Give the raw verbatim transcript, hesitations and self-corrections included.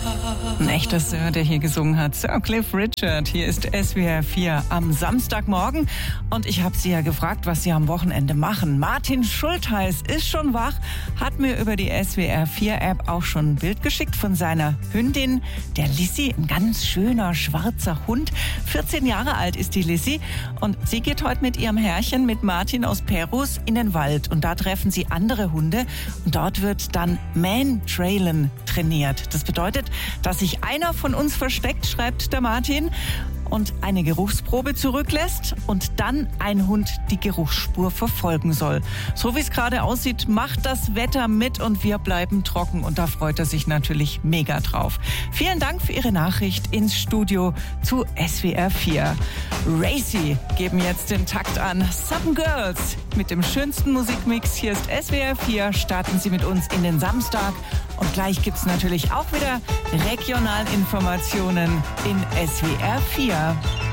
Ein echter Sir, der hier gesungen hat. Sir Cliff Richard. Hier ist S W R vier am Samstagmorgen. Und ich habe Sie ja gefragt, was Sie am Wochenende machen. Martin Schultheiß ist schon wach, hat mir über die S W R vier App auch schon ein Bild geschickt von seiner Hündin, der Lissi. Ein ganz schöner schwarzer Hund. vierzehn Jahre alt ist die Lissi. Und sie geht heute mit ihrem Herrchen, mit Martin aus Perus, in den Wald. Und da treffen sie andere Hunde. Und dort wird dann Man-Trailen trainiert. Das bedeutet, dass sich einer von uns versteckt, schreibt der Martin, und eine Geruchsprobe zurücklässt und dann ein Hund die Geruchsspur verfolgen soll. So wie es gerade aussieht, macht das Wetter mit und wir bleiben trocken und da freut er sich natürlich mega drauf. Vielen Dank für Ihre Nachricht ins Studio zu S W R vier. Racy geben jetzt den Takt an. Southern Girls mit dem schönsten Musikmix. Hier ist S W R vier. Starten Sie mit uns in den Samstag. Und gleich gibt's natürlich auch wieder Regionalinformationen in S W R vier.